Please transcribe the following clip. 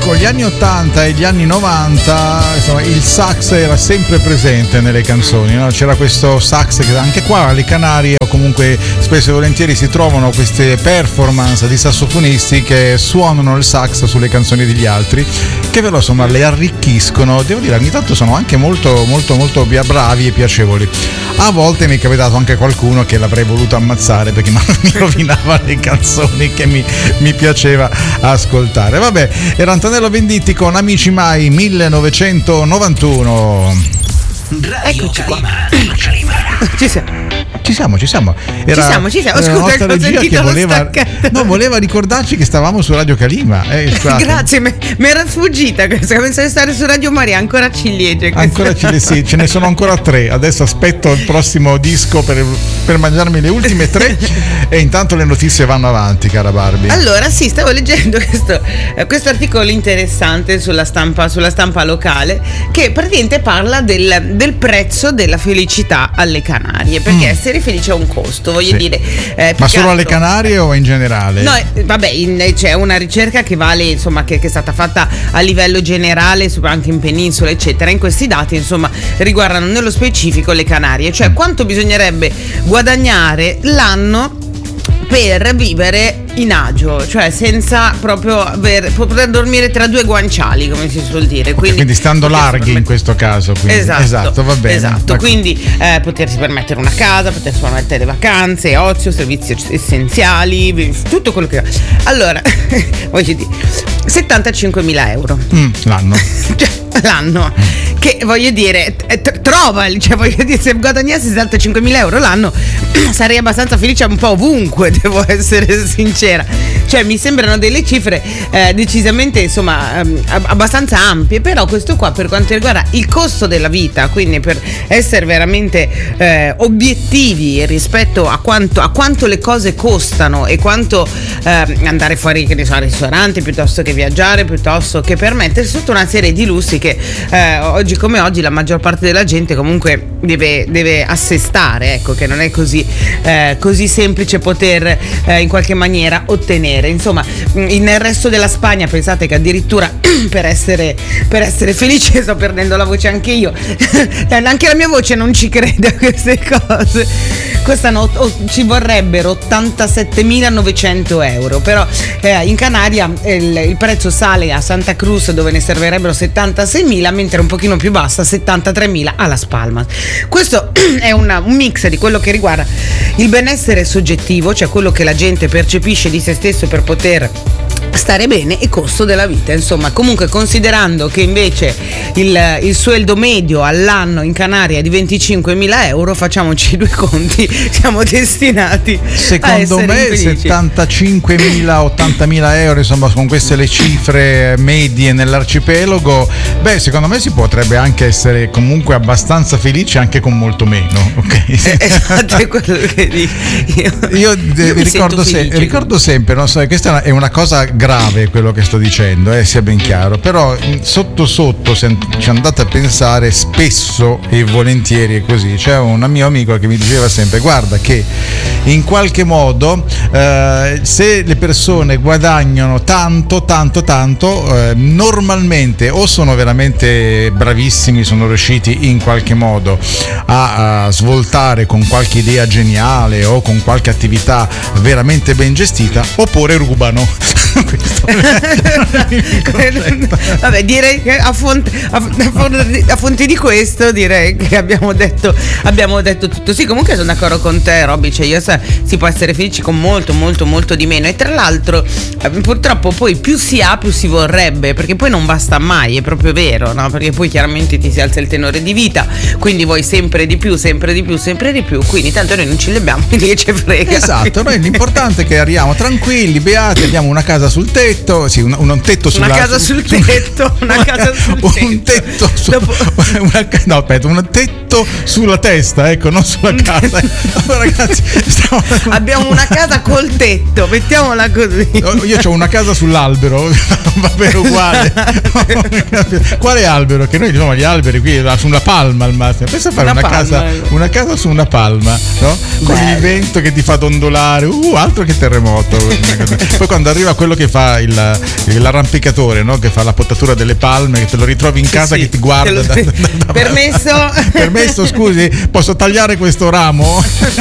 Con gli anni 80 e gli anni 90, insomma, il sax era sempre presente nelle canzoni, no? C'era questo sax che anche qua alle Canarie, o comunque spesso e volentieri si trovano queste performance di sassofonisti che suonano il sax sulle canzoni degli altri, che però insomma le arricchiscono. Devo dire, ogni tanto sono anche molto bravi e piacevoli. A volte mi è capitato anche qualcuno che l'avrei voluto ammazzare perché mi rovinava le canzoni che mi piaceva ascoltare. Vabbè, era Antonello Venditti con Amici Mai 1991. Eccoci qua. Ci siamo. Ci siamo. Era Scusa, la nostra ho regia sentito che voleva ricordarci che stavamo su Radio Calima. Grazie, mi era sfuggita questa. Pensavo di stare su Radio Maria, ancora ciliegie. Ancora sì, ce ne sono ancora 3. Adesso aspetto il prossimo disco per mangiarmi le ultime 3 e intanto le notizie vanno avanti, cara Barbie. Allora, sì, stavo leggendo questo articolo interessante sulla stampa locale, che praticamente parla del prezzo della felicità alle Canarie, perché essere felice ha un costo, voglio dire. Ma solo alle Canarie o in generale? No, vabbè, c'è una ricerca che vale, insomma, che è stata fatta a livello generale, anche in penisola, eccetera. In questi dati, insomma, riguardano nello specifico le Canarie, cioè quanto bisognerebbe guadagnare l'anno per vivere in agio, cioè senza proprio poter dormire tra due guanciali, come si suol dire. Quindi stando larghi in questo caso. Esatto, va bene. Esatto, quindi potersi permettere una casa, potersi permettere vacanze, ozio, servizi essenziali, tutto quello che... Allora, voglio dire, 75.000 euro. L'anno. Cioè, l'anno. Che voglio dire, cioè voglio dire, se guadagnassi 75.000 euro l'anno sarei abbastanza felice un po' ovunque, devo essere sincera. Cioè mi sembrano delle cifre decisamente, insomma, abbastanza ampie, però questo qua per quanto riguarda il costo della vita, quindi per essere veramente obiettivi rispetto a quanto le cose costano e quanto andare fuori, che ne so, al ristorante, piuttosto che viaggiare, piuttosto che permettersi tutta una serie di lussi che oggi come oggi la maggior parte della gente comunque deve assestare, ecco, che non è così semplice poter in qualche maniera ottenere. Insomma, nel resto della Spagna pensate che addirittura per essere felice, sto perdendo la voce anche io, anche la mia voce non ci crede a queste cose, costano, ci vorrebbero 87.900 euro, però in Canaria il prezzo sale a Santa Cruz, dove ne servirebbero 76.000, mentre un pochino più bassa 73.000 a Las Palmas. Questo è un mix di quello che riguarda il benessere soggettivo, cioè quello che la gente percepisce di se stesso per poter stare bene, e costo della vita. Insomma, comunque, considerando che invece il sueldo medio all'anno in Canaria è di 25.000 euro, facciamoci due conti, siamo destinati secondo me infelici. 75.000, 80.000 euro, insomma, con queste le cifre medie nell'arcipelago, secondo me si potrebbe anche essere comunque abbastanza felice anche con molto meno, ok? Esatto, è quello che dico. Io ricordo sempre, non so, questa è una cosa grave quello che sto dicendo, sia ben chiaro, però sotto se ci andate a pensare, spesso e volentieri è così. C'è un mio amico che mi diceva sempre: guarda che in qualche modo se le persone guadagnano tanto, normalmente o sono veramente bravissimi, sono riusciti in qualche modo a svoltare con qualche idea geniale o con qualche attività veramente ben gestita, oppure rubano. Vabbè, direi che a fonte di questo direi che abbiamo detto tutto. Sì, comunque sono d'accordo con te, Robby, cioè si può essere felici con molto di meno, e tra l'altro purtroppo poi più si ha più si vorrebbe, perché poi non basta mai, è proprio vero, no? Perché poi chiaramente ti si alza il tenore di vita, quindi vuoi sempre di più, quindi tanto noi non ce li abbiamo, quindi che ce frega. Esatto, noi l'importante è che arriviamo tranquilli, beati, abbiamo una casa sul tetto, sì, un tetto sulla... Una casa sul tetto, una casa sul tetto. Un tetto un tetto sulla testa, ecco, non sulla casa. Ragazzi, abbiamo una casa col tetto, mettiamola così. Io ho una casa sull'albero, va bene uguale. Quale albero? Che noi diciamo gli alberi qui su una palma al massimo. Pensa a fare una casa su una palma, no? Con il vento che ti fa dondolare, altro che terremoto. Poi quando arriva quello che che fa l'arrampicatore, no? Che fa la potatura delle palme, che te lo ritrovi in casa, che ti guarda. Permesso? Permesso, scusi, posso tagliare questo ramo?